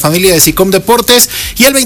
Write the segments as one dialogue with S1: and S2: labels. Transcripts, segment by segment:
S1: familia de SICOM Deportes, y el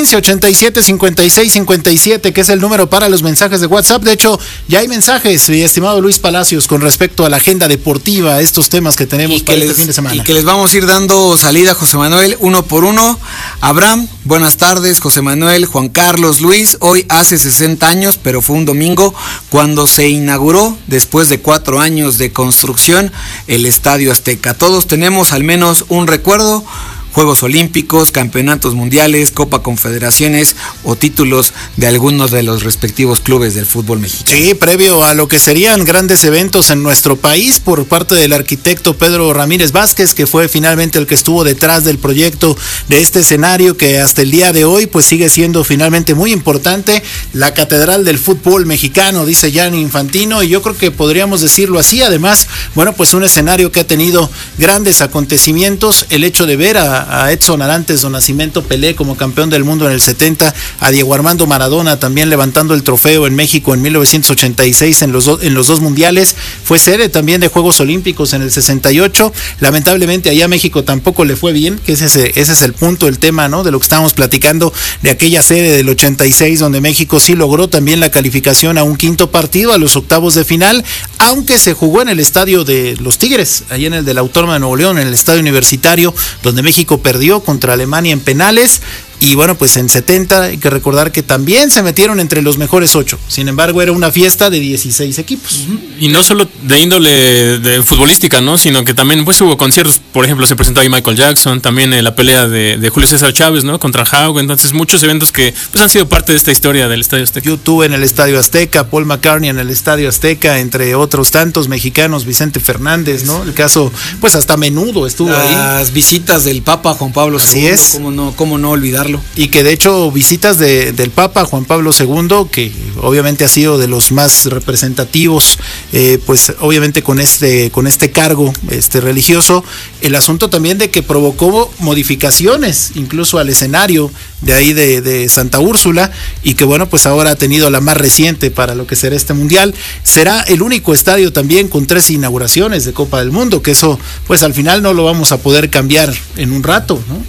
S1: 2215-875657, que es el número para los mensajes de WhatsApp. De hecho, ya hay mensajes, mi estimado Luis Palacios, con respecto a la agenda deportiva, estos temas que tenemos para este fin de semana.
S2: Y que les vamos a ir dando salida, José Manuel, uno por uno. Abraham, buenas tardes, José Manuel, Juan Carlos, Luis. Hoy hace 60 años, pero fue un domingo, cuando se inauguró, después de 4 años de construcción, el Estadio Azteca. Todos tenemos al menos un recuerdo: Juegos Olímpicos, campeonatos mundiales, Copa Confederaciones o títulos de algunos de los respectivos clubes del fútbol mexicano.
S1: Sí, previo a lo que serían grandes eventos en nuestro país por parte del arquitecto Pedro Ramírez Vázquez, que fue finalmente el que estuvo detrás del proyecto de este escenario, que hasta el día de hoy pues sigue siendo finalmente muy importante, la catedral del fútbol mexicano, dice Gianni Infantino, y yo creo que podríamos decirlo así. Además, bueno, pues un escenario que ha tenido grandes acontecimientos, el hecho de ver a Edson Arantes do Nascimento Pelé como campeón del mundo en el 70, a Diego Armando Maradona también levantando el trofeo en México en 1986 en los dos mundiales, fue sede también de Juegos Olímpicos en el 68, lamentablemente allá a México tampoco le fue bien, que ese es el punto, el tema, ¿no?, de lo que estábamos platicando, de aquella sede del 86 donde México sí logró también la calificación a un quinto partido, a los octavos de final, aunque se jugó en el estadio de los Tigres, ahí en el de la Autónoma de Nuevo León, en el estadio universitario, donde México perdió contra Alemania en penales. Y bueno, pues en 70 hay que recordar que también se metieron entre los mejores 8. Sin embargo, era una fiesta de 16 equipos.
S3: Y no solo de índole de futbolística, ¿no?, sino que también pues hubo conciertos. Por ejemplo, se presentó ahí Michael Jackson, también la pelea de Julio César Chávez, ¿no?, contra Hauge. Entonces, muchos eventos que pues han sido parte de esta historia del Estadio Azteca.
S1: YouTube en el Estadio Azteca, Paul McCartney en el Estadio Azteca, entre otros tantos mexicanos, Vicente Fernández, ¿no? El caso, pues hasta Menudo estuvo ahí.
S2: Las visitas del Papa Juan Pablo II.
S1: Así es.
S2: ¿Cómo no olvidarlo?
S1: Y que de hecho visitas del Papa Juan Pablo II, que obviamente ha sido de los más representativos, pues obviamente con este cargo religioso, el asunto también de que provocó modificaciones incluso al escenario de ahí de Santa Úrsula, y que bueno, pues ahora ha tenido la más reciente para lo que será este mundial. Será el único estadio también con 3 inauguraciones de Copa del Mundo, que eso pues al final no lo vamos a poder cambiar en un rato, ¿no?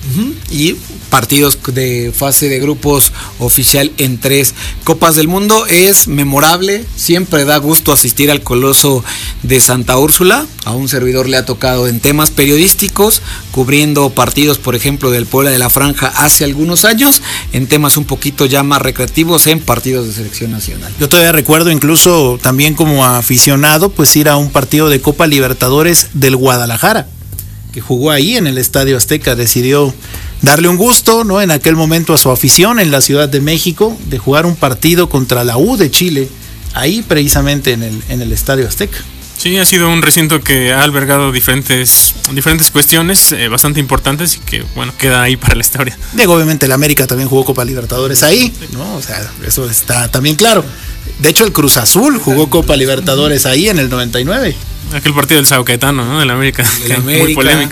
S2: Y partidos de fase de grupos oficial en 3 Copas del Mundo. Es memorable, siempre da gusto asistir al Coloso de Santa Úrsula. A un servidor le ha tocado en temas periodísticos, cubriendo partidos, por ejemplo, del Puebla de la Franja hace algunos años, en temas un poquito ya más recreativos, en partidos de selección nacional.
S1: Yo todavía recuerdo incluso también como aficionado, pues ir a un partido de Copa Libertadores del Guadalajara, que jugó ahí en el Estadio Azteca. Decidió darle un gusto, ¿no?, en aquel momento a su afición en la Ciudad de México, de jugar un partido contra la U de Chile, ahí precisamente en el Estadio Azteca.
S3: Sí, ha sido un recinto que ha albergado diferentes cuestiones bastante importantes y que, bueno, queda ahí para la historia.
S1: Digo, obviamente el América también jugó Copa Libertadores ahí, ¿no? O sea, eso está también claro. De hecho, el Cruz Azul jugó Copa Libertadores ahí en el 99.
S3: Aquel partido del Sao Caetano, ¿no?, del América, muy polémico.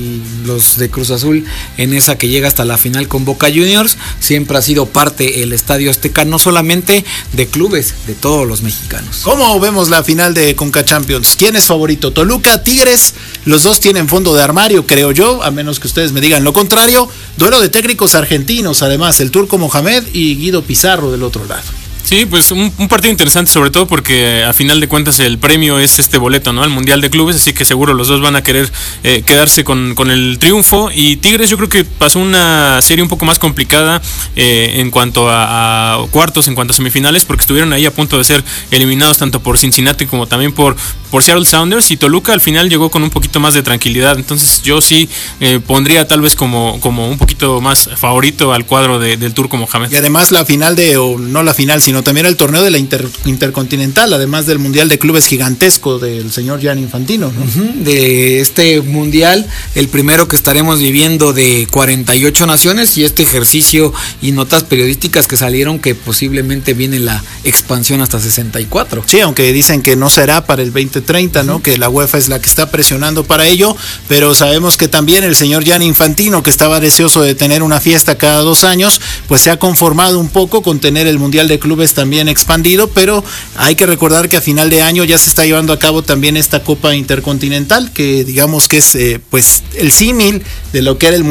S2: Los de Cruz Azul en esa que llega hasta la final con Boca Juniors. Siempre ha sido parte el Estadio Azteca, no solamente de clubes, de todos los mexicanos.
S1: ¿Cómo vemos la final de Conca Champions? ¿Quién es favorito? Toluca, Tigres, los dos tienen fondo de armario, creo yo, a menos que ustedes me digan lo contrario. Duelo de técnicos argentinos, además, el Turco Mohamed y Guido Pizarro del otro lado.
S3: Sí, pues un partido interesante, sobre todo porque a final de cuentas el premio es este boleto, ¿no?, al Mundial de Clubes, así que seguro los dos van a querer quedarse con el triunfo. Y Tigres yo creo que pasó una serie un poco más complicada en cuanto a cuartos, en cuanto a semifinales, porque estuvieron ahí a punto de ser eliminados tanto por Cincinnati como también por Seattle Sounders, y Toluca al final llegó con un poquito más de tranquilidad. Entonces yo sí pondría tal vez como un poquito más favorito al cuadro del Turco Mohamed.
S1: Y además la final no la final, sino también el torneo de la Intercontinental, además del Mundial de Clubes gigantesco del señor Gianni Infantino, ¿no?
S2: De este Mundial, el primero que estaremos viviendo de 48 naciones, y este ejercicio y notas periodísticas que salieron que posiblemente viene la expansión hasta 64.
S1: Sí, aunque dicen que no será para el 2030, ¿no?, que la UEFA es la que está presionando para ello, pero sabemos que también el señor Gianni Infantino, que estaba deseoso de tener una fiesta cada 2 años, pues se ha conformado un poco con tener el Mundial de Clubes también expandido, pero hay que recordar que a final de año ya se está llevando a cabo también esta Copa Intercontinental, que digamos que es pues el símil de lo que era el